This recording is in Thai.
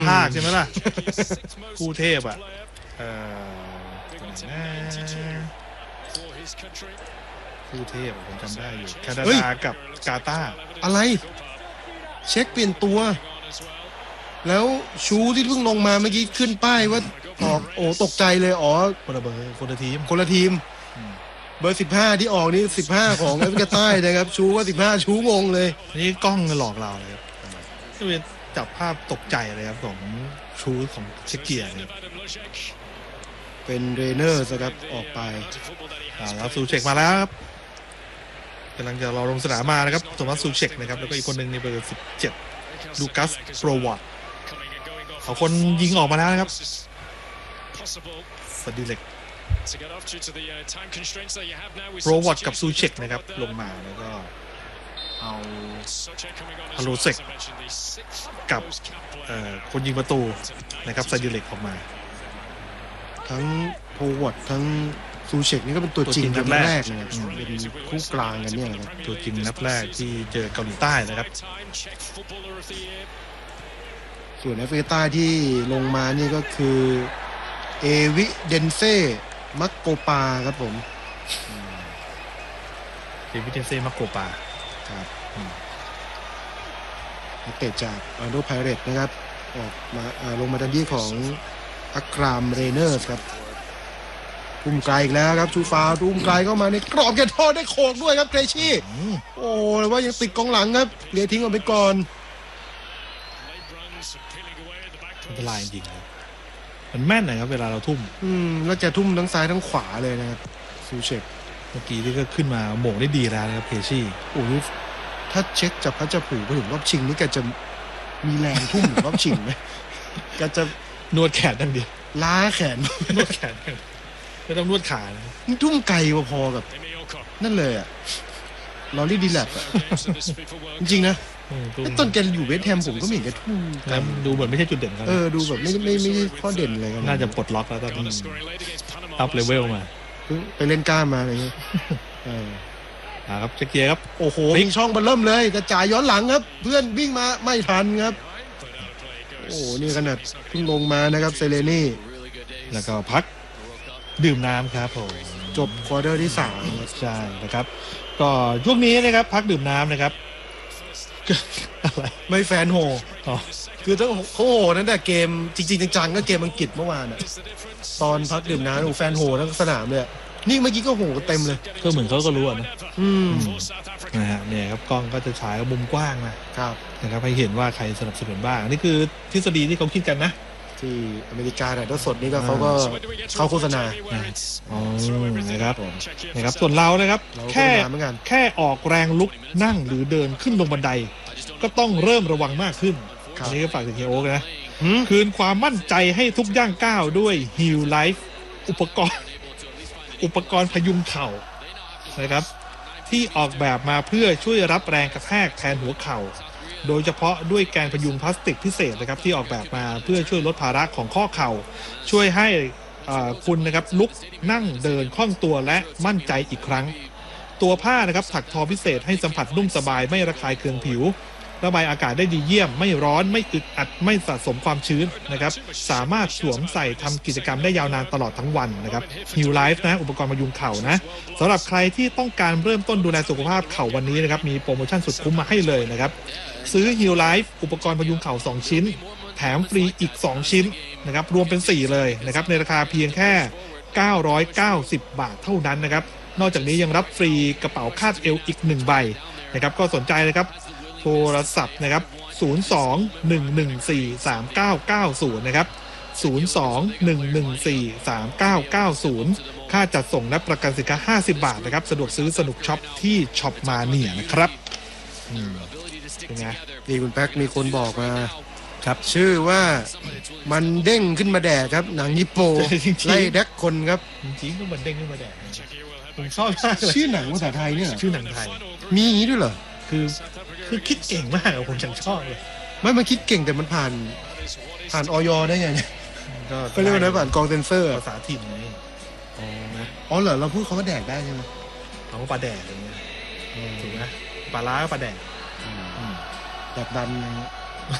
ภาคใช่ไหมล่ะคู่เทพอ่ะคู่เทพผมจำได้อยู่แคนาดากับกาตาร์อะไรเช็คเปลี่ยนตัวแล้วชูที่เพิ่งลงมาเมื่อกี้ขึ้นป้ายว่าออกโอ้ตกใจเลยอ๋อคนละเบอร์คนละทีมเบอร์15ที่ออกนี่15ของแอฟริกาใต้นะครับชูก็15ชูงงเลยนี่กล้องหลอกเราเลยครับก็เป็นจับภาพตกใจเลยครับของชูของเชคเกียร์เป็นเรเนอร์ครับออกไปแล้วซูเชกมาแล้วครับกำลังจะรอลงสนามมานะครับโทมัสซูเชกนะครับแล้วก็อีกคนหนึ่งในเบอร์17ลูคัสโปรวัตเขาคนยิงออกมาแล้วนะครับสดิเล็กโปรวัตกับซูเชกนะครับลงมาแล้วก็เอาฮาโลเซกกับคนยิงประตูนะครับสดิเล็กออกมาทั้งโปรวัตทั้งซูเชกนี่ก็เป็นตัวจริงนัดแรกนะครับเป็นคู่กลางกันเนี่ยครับตัวจริงนัดแรกที่เจอเกาหลีใต้นะครับส่วนแอฟริกาใต้ที่ลงมานี่ก็คือเอวิเดนเซ่มักโกปาครับผมเอวิเดนเซ่มักโกปาครับนักเตะจากออร์แลนโดไพเรตนะครับออกมาลงมาดันดี้ของอัครามเรเนอร์ครับทุ่มไกลอีกแล้วครับชูฟาทุ่มไกลเข้ามาในกรอบแกทอได้โขกด้วยครับเกรชี่โอ้แต่ว่ายังติดกองหลังครับเลี้ยทิ้งออกไปก่อนอันตรายจริงครับมันแม่นนะครับเวลาเราทุ่มแล้วจะทุ่มทั้งซ้ายทั้งขวาเลยนะครับซูเชกเมื่อกี้ที่ก็ขึ้นมาโหม่งได้ดีแล้วนะครับเกรชี่โอ้ยถ้าเช็คจับพัชผูไปถึงรอบชิงนี่แกจะมีแรงทุ่มรอบชิงไหมแกจะนวดแขนนั่นดิล้าแขนนวดแขนไม่ต้องนวดขานะทุ่มไกลพอกับนั่นเลยอ่ะลอรี่ดีแลปอ่ะจริงๆนะต้นแกอยู่เวสต์แฮมผมก็ไม่เห็นแกทุ่มดูเหมือนไม่ใช่จุดเด่นเขาดูแบบไม่ใช่ข้อเด่นเลยน่าจะปลดล็อกแล้วตอนนี้อัพเลเวลมาไปเล่นกล้ามมาอะไรเงี้ยครับเชคเกียร์ครับโอ้โหวิ่งช่องมันเริ่มเลยจะจ่ายย้อนหลังครับเพื่อนวิ่งมาไม่ทันครับโอ้นี่ขนาดเพิ่งลงมานะครับเซเลนี่แล้วก็พักดื่มน้ำครับผมจบควอเตอร์ที่3 ใช่นะครับก็ช่วงนี้นะครับพักดื่มน้ำนะครับอะไรไม่แฟนโหคือต้องเขาโหนั่นแต่เกมจริงๆจังๆก็เกมอังกฤษเมื่อวานตอนพักดื่มน้ำแฟนโหทั้งสนามเลยนี่เมื่อกี้ก็โหเต็มเลยก็เหมือนเขาก็รู้นะนะฮะเนี่ยครับกล้องก็จะฉายมุมกว้างนะครับนะครับให้เห็นว่าใครสนับสนุนบ้างนี่คือทฤษฎีที่เขาคิดกันนะที่อเมริกาถ่ายทอดสดนี่ก็เขาก็เข้าโฆษณานะครับส่วนเรานะครับแค่ออกแรงลุกนั่งหรือเดินขึ้นลงบันไดก็ต้องเริ่มระวังมากขึ้นอันนี้ก็ฝากถึงเฮียโอ๊กนะคืนความมั่นใจให้ทุกย่างก้าวด้วย Heal Life อุปกรณ์พยุงเข่านะครับที่ออกแบบมาเพื่อช่วยรับแรงกระแทกแทนหัวเข่าโดยเฉพาะด้วยแกนพยุงพลาสติกพิเศษนะครับที่ออกแบบมาเพื่อช่วยลดภาระของข้อเข่าช่วยให้คุณนะครับลุกนั่งเดินคล่องตัวและมั่นใจอีกครั้งตัวผ้านะครับถักทอพิเศษให้สัมผัสนุ่มสบายไม่ระคายเคืองผิวระบายอากาศได้ดีเยี่ยมไม่ร้อนไม่อึดอัดไม่สะสมความชื้นนะครับสามารถสวมใส่ทำกิจกรรมได้ยาวนานตลอดทั้งวันนะครับ Heal Life นะอุปกรณ์พยุงเข่านะสำหรับใครที่ต้องการเริ่มต้นดูแลสุขภาพเข่าวันนี้นะครับมีโปรโมชั่นสุดคุ้มมาให้เลยนะครับซื้อ Heal Life อุปกรณ์พยุงเข่า2ชิ้นแถมฟรีอีก2ชิ้นนะครับรวมเป็น4เลยนะครับในราคาเพียงแค่990 บาทเท่านั้นนะครับนอกจากนี้ยังรับฟรีกระเป๋าคาดเอวอีก1ใบนะครับก็สนใจนะครับโทรศัพท์นะครับ02-114-3990นะครับ02-114-3990ค่าจัดส่งและประกันสินค้า50 บาทนะครับสะดวกซื้อสนุกช็อปที่ช็อปมาเนียนะครับเป็นไงนี่คุณแป๊กมีคนบอกมาครับชื่อว่ามันเด้งขึ้นมาแดดครับหนังญี่ปุ่นไล่แดกคนครับจริงๆก็มันเด้งขึ้นมาแดดผมชอบมากชื่อหนังภาษาไทยเนี่ยชื่อหนังไทยมีอย่างนี้ด้วยเหรอคือคิดเก่งมากผมฉันชอบเลยไม่มันคิดเก่งแต่มันผ่านอย.ได้ไงเนี่ยก็เรียกว่าผ่านกองเซนเซอร์ภาษาถิ่นไงเหรอเราพูดเขาว่าแดกได้ใช่ไหมเขาปลาแดกอย่างเงี้ยถูกไหมปลาล้าปลาแดกแบบดัน